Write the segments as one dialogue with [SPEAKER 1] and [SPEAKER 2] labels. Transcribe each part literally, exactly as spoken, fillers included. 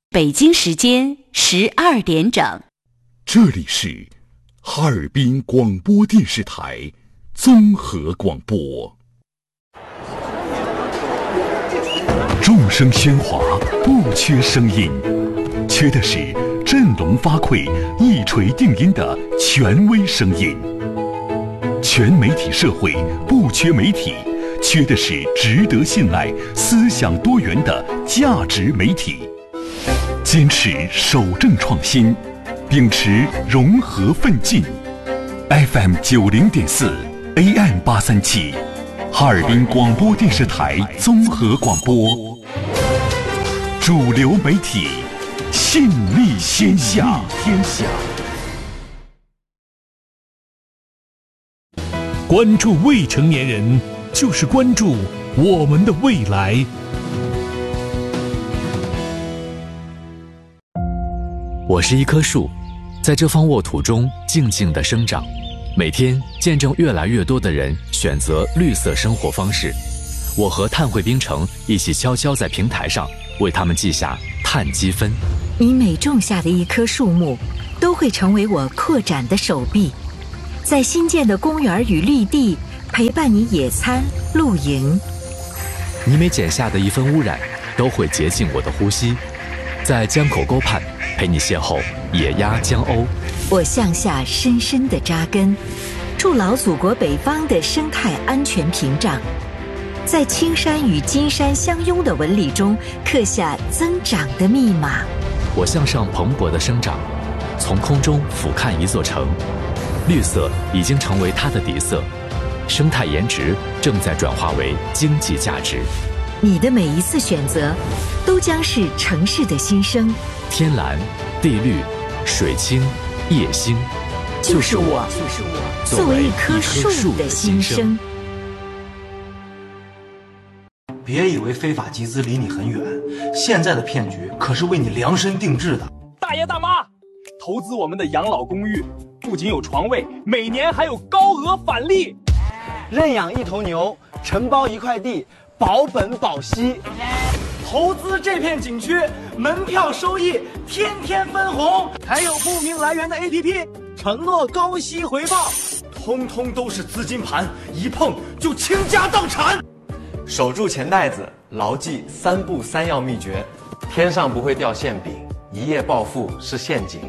[SPEAKER 1] 北京时间十二点整，
[SPEAKER 2] 这里是哈尔滨广播电视台综合广播。众声喧哗，不缺声音，缺的是振聋发聩、一锤定音的权威声音。全媒体社会不缺媒体，缺的是值得信赖、思想多元的价值媒体。坚持守正创新，秉持融合奋进。F M 九零点四 A M 八三七，哈尔滨广播电视台综合广播，主流媒体，信力天下。天下。
[SPEAKER 3] 关注未成年人，就是关注我们的未来。
[SPEAKER 4] 我是一棵树，在这方沃土中静静地生长，每天见证越来越多的人选择绿色生活方式。我和碳汇冰城一起悄悄在平台上为他们记下碳积分。
[SPEAKER 5] 你每种下的一棵树木，都会成为我扩展的手臂，在新建的公园与绿地陪伴你野餐露营。
[SPEAKER 4] 你每剪下的一分污染，都会洁净我的呼吸，在江口沟畔陪你邂逅野鸭江鸥。
[SPEAKER 5] 我向下深深地扎根，筑牢祖国北方的生态安全屏障，在青山与金山相拥的纹理中刻下增长的密码。
[SPEAKER 4] 我向上蓬勃地生长，从空中俯瞰一座城，绿色已经成为它的底色，生态颜值正在转化为经济价值。
[SPEAKER 5] 你的每一次选择，都将是城市的新生。
[SPEAKER 4] 天蓝、地绿、水清、夜星，
[SPEAKER 5] 就是我，就是我，作为一棵树的新生。
[SPEAKER 6] 别以为非法集资离你很远，现在的骗局可是为你量身定制的。
[SPEAKER 7] 大爷大妈，投资我们的养老公寓，不仅有床位，每年还有高额返利。
[SPEAKER 8] 认养一头牛，承包一块地，保本保息。
[SPEAKER 6] 投资这片景区，门票收益天天分红，还有不明来源的 A P P， 承诺高息回报，通通都是资金盘，一碰就倾家荡产。
[SPEAKER 9] 守住钱袋子，牢记三不三要秘诀：天上不会掉馅饼，一夜暴富是陷阱。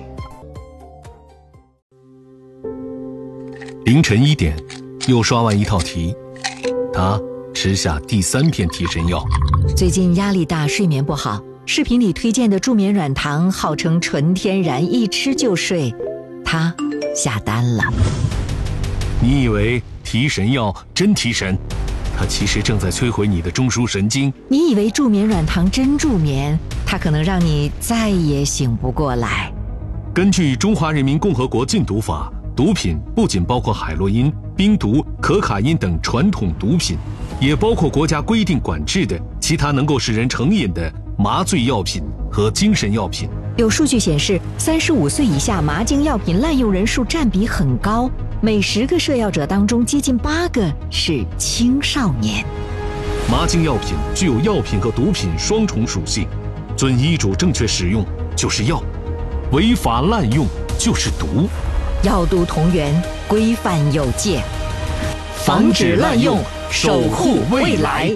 [SPEAKER 3] 凌晨一点，又刷完一套题，他吃下第三片提神药。
[SPEAKER 5] 最近压力大，睡眠不好，视频里推荐的助眠软糖号称纯天然，一吃就睡，他下单了。
[SPEAKER 3] 你以为提神药真提神，它其实正在摧毁你的中枢神经。
[SPEAKER 5] 你以为助眠软糖真助眠，它可能让你再也醒不过来。
[SPEAKER 3] 根据《中华人民共和国禁毒法》，毒品不仅包括海洛因、冰毒、可卡因等传统毒品，也包括国家规定管制的其他能够使人成瘾的麻醉药品和精神药品。
[SPEAKER 5] 有数据显示，三十五岁以下麻精药品滥用人数占比很高，每十个涉药者当中，接近八个是青少年。
[SPEAKER 3] 麻精药品具有药品和毒品双重属性，遵医嘱正确使用就是药，违法滥用就是毒。
[SPEAKER 5] 药毒同源，规范有界，防止滥用，守护未来。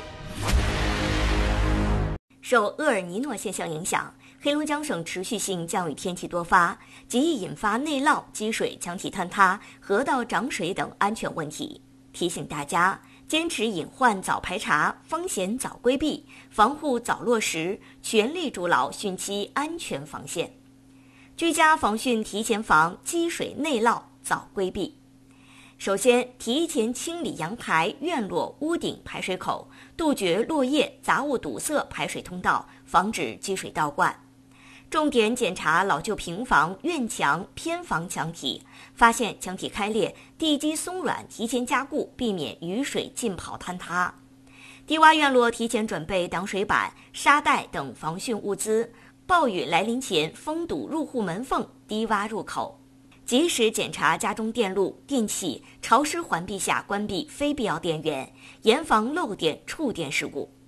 [SPEAKER 10] 受厄尔尼诺现象影响，黑龙江省持续性降雨天气多发，极易引发内涝、积水、墙体坍塌、河道涨水等安全问题。提醒大家坚持隐患早排查，风险早规避，防护早落实，全力筑牢汛期安全防线。居家防汛提前防，积水内涝早规避。首先，提前清理阳台、院落、屋顶排水口，杜绝落叶、杂物堵塞排水通道，防止积水倒灌。重点检查老旧平房、院墙、偏房墙体，发现墙体开裂、地基松软，提前加固，避免雨水浸泡坍塌。低洼院落提前准备挡水板、沙袋等防汛物资，暴雨来临前封堵入户门缝、低洼入口。及时检查家中电路、电器，潮湿环境下关闭非必要电源，严防漏电触电事故。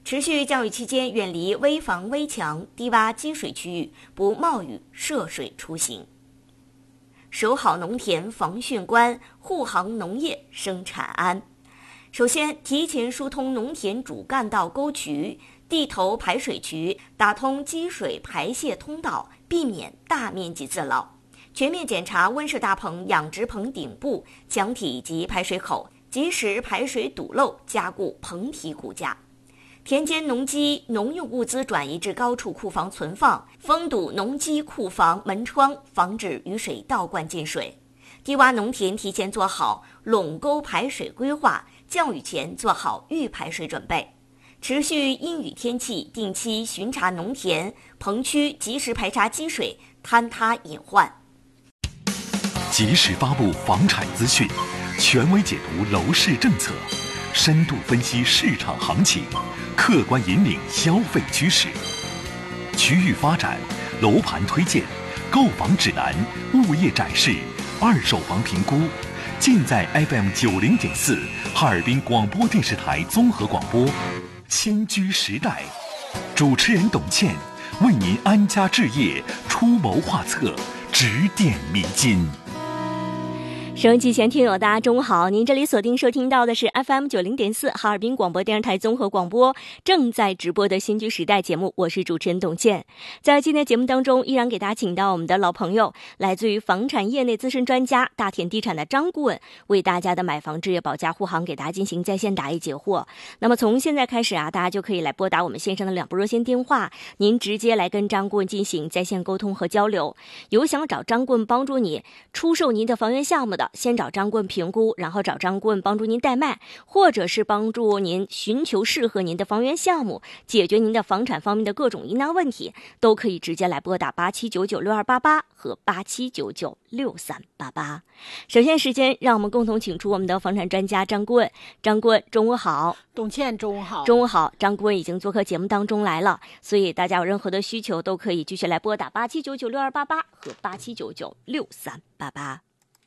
[SPEAKER 10] 持续降雨期间，远离危房危墙、低洼积水区域，不冒雨涉水出行。守好农田防汛关，护航农业生产安。首先，提前疏通农田主干道沟渠、地头排水渠，打通积水排泄通道，避免大面积自涝。全面检查温室大棚、养殖棚顶部、墙体及排水口，及时排水堵漏，加固棚体骨架。田间农机农用物资转移至高处库房存放，封堵农机库房门窗，防止雨水倒灌进水。低洼农田提前做好垄沟排水规划，降雨前做好预排水准备。持续阴雨天气，定期巡查农田棚区，及时排查积水坍塌隐患。
[SPEAKER 2] 及时发布房产资讯，权威解读楼市政策，深度分析市场行情，客观引领消费趋势。区域发展、楼盘推荐、购房指南、物业展示、二手房评估，尽在 F M 九零点四哈尔滨广播电视台综合广播。新居时代，主持人董倩为您安家置业出谋划策，指点迷津。
[SPEAKER 10] 收音机前听友大家中午好，您这里锁定收听到的是 F M 九零点四哈尔滨广播电视台综合广播正在直播的新居时代节目，我是主持人董倩。在今天节目当中，依然给大家请到我们的老朋友，来自于房产业内资深专家大田地产的张顾问，为大家的买房置业保驾护航给大家进行在线答疑解惑。那么从现在开始啊，大家就可以来拨打我们线上的两部热线电话，您直接来跟张顾问进行在线沟通和交流。有想找张顾问帮助你出售您的房源项目的，先找张顾问评估，然后找张顾问帮助您代卖，或者是帮助您寻求适合您的房源项目，解决您的房产方面的各种疑难问题，都可以直接来拨打八七九九六二八八和八七九九六三八八。首先时间，让我们共同请出我们的房产专家张顾问。张顾问，中午好。
[SPEAKER 11] 董倩，中午好。
[SPEAKER 10] 中午好，张顾问已经做客节目当中来了，所以大家有任何的需求都可以继续来拨打八七九九六二八八和八七九九六三八八。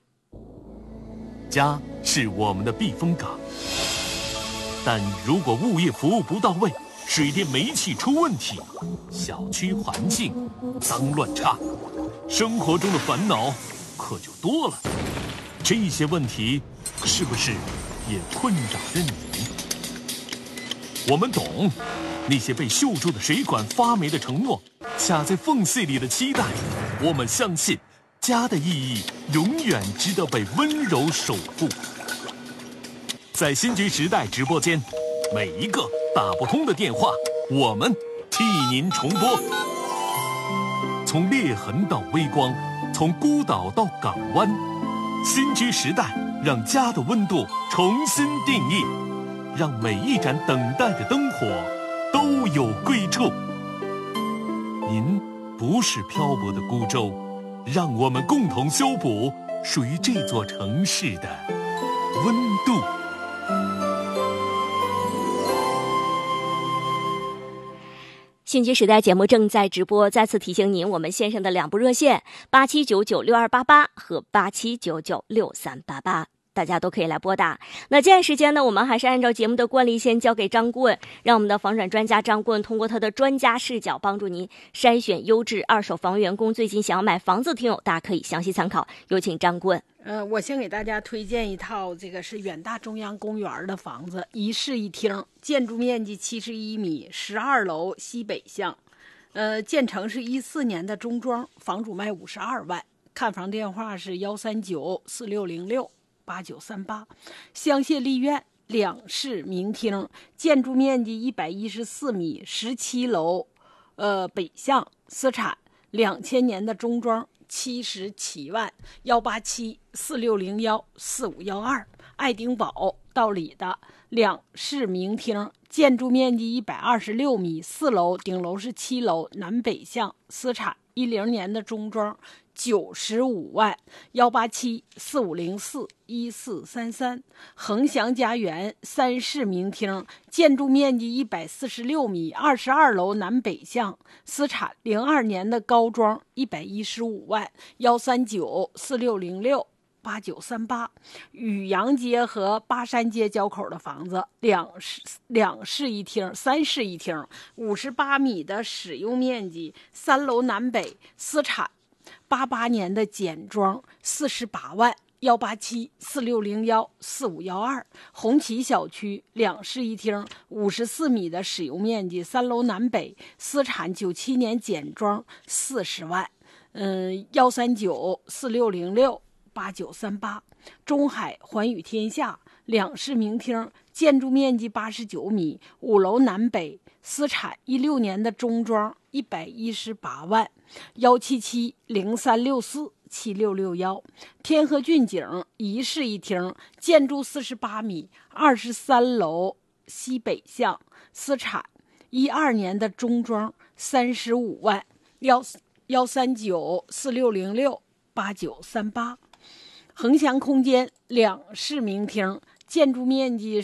[SPEAKER 3] 家是我们的避风港，但如果物业服务不到位，水电煤气出问题，小区环境脏乱差，生活中的烦恼可就多了。这些问题是不是也困扰着你？我们懂那些被锈住的水管发霉的承诺，卡在缝隙里的期待。我们相信家的意义永远值得被温柔守护。在新居时代直播间，每一个打不通的电话，我们替您重拨。从裂痕到微光，从孤岛到港湾，新居时代让家的温度重新定义，让每一盏等待的灯火都有归处。您不是漂泊的孤舟，让我们共同修补属于这座城市的温度。
[SPEAKER 10] 新居时代节目正在直播，再次提醒您，我们线上的两部热线八七九九六二八八和八七九九六三八八。大家都可以来拨打。那接下来时间呢，我们还是按照节目的惯例，先交给张顾问，让我们的房产专家张顾问通过他的专家视角，帮助您筛选优质二手房源供最近想要买房子的听友，大家可以详细参考。有请张顾问。
[SPEAKER 11] 呃，我先给大家推荐一套，这个是远大中央公园的房子，一室一厅，建筑面积七十一米，十二楼，西北向。呃，建成是一四年的中装，房主卖五十二万，看房电话是幺三九四六零六八九三八，香榭丽苑两室明厅，建筑面积一百一十四米，十七楼，呃，北向，私产，两千年的中装，七十七万，幺八七四六零幺四五幺二，爱丁堡道里的两室明厅，建筑面积一百二十六米，四楼，顶楼是七楼，南北向，私产，一零年的中装，九十五万，幺八七四五零四一四三三，恒祥家园三室明厅，建筑面积一百四十六米，二十二楼，南北向，私产，零二年的高装，一百一十五万，幺三九四六零六八九三八。宇阳街和巴山街交口的房子，两室两室一厅，三室一厅，五十八米的使用面积，三楼南北，私产，八八年的简装，四十八万。幺八七四六零幺四五幺二。红旗小区两室一厅，五十四米的使用面积，三楼南北，私产，九七年简装，四十万。嗯，幺三九四六零六八九三八。中海环宇天下两室明厅，建筑面积八十九米，五楼南北，私产，一六年的中装，一百一十八万。幺七七零三六四七六六幺。天河郡景一室一厅，建筑四十八米，二十三楼西北向，私产，一二年的中装，三十五万。幺幺三九四六零六八九三八。恒祥空间两室明厅，建筑面积